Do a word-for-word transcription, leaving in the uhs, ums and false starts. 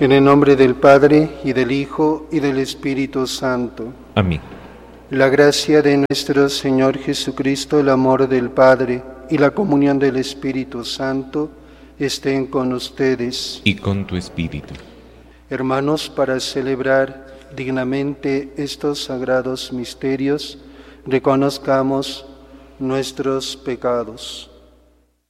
En el nombre del Padre, y del Hijo, y del Espíritu Santo. Amén. La gracia de nuestro Señor Jesucristo, el amor del Padre y la comunión del Espíritu Santo estén con ustedes. Y con tu espíritu. Hermanos, para celebrar dignamente estos sagrados misterios, reconozcamos nuestros pecados.